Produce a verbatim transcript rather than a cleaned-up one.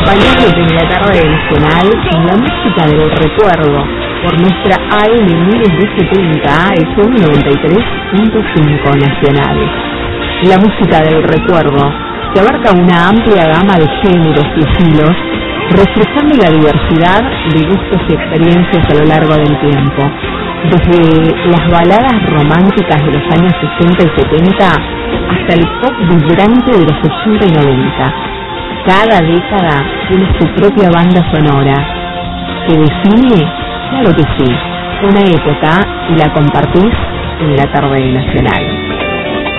acompañándote en la tarde nacional con la música del recuerdo por nuestra A M mil setenta F M noventa y tres punto cinco nacional. La música del recuerdo que abarca una amplia gama de géneros y estilos, reflejando la diversidad de gustos y experiencias a lo largo del tiempo, desde las baladas románticas de los años sesenta y setenta hasta el pop vibrante de los ochenta y noventa. Cada década tiene su propia banda sonora que define, claro que sí, una época y la compartís en la tarde nacional.